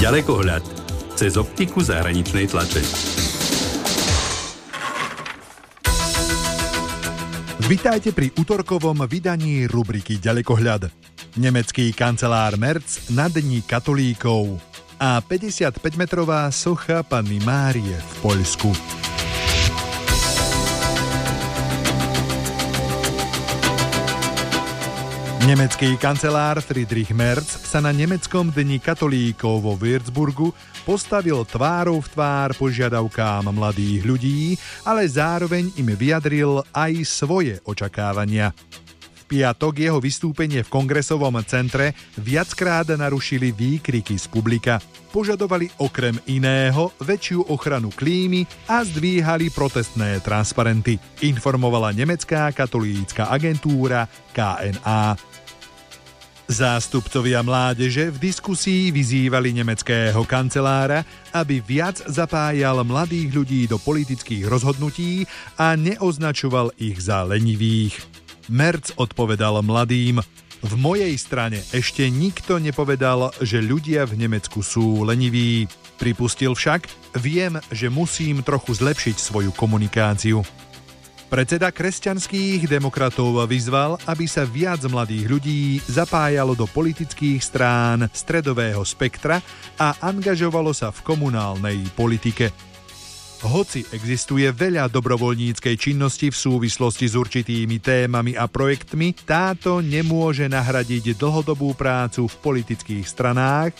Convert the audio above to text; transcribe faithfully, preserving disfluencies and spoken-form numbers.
Ďalekohľad cez optiku zahraničnej tlače. Vitajte pri utorkovom vydaní rubriky Ďalekohľad. Nemecký kancelár Merz na Dni katolíkov a päťdesiatpäťmetrová socha Panny Márie v Poľsku. Nemecký kancelár Friedrich Merz sa na nemeckom Dni katolíkov vo Würzburgu postavil tvárou v tvár požiadavkám mladých ľudí, ale zároveň im vyjadril aj svoje očakávania. V piatok jeho vystúpenie v kongresovom centre viackrát narušili výkriky z publika. Požadovali okrem iného väčšiu ochranu klímy a zdvíhali protestné transparenty, informovala nemecká katolícka agentúra ká en á. Zástupcovia mládeže v diskusii vyzývali nemeckého kancelára, aby viac zapájal mladých ľudí do politických rozhodnutí a neoznačoval ich za lenivých. Merz odpovedal mladým: v mojej strane ešte nikto nepovedal, že ľudia v Nemecku sú leniví. Pripustil však: viem, že musím trochu zlepšiť svoju komunikáciu. Predseda kresťanských demokratov vyzval, aby sa viac mladých ľudí zapájalo do politických strán stredového spektra a angažovalo sa v komunálnej politike. Hoci existuje veľa dobrovoľníckej činnosti v súvislosti s určitými témami a projektmi, táto nemôže nahradiť dlhodobú prácu v politických stranách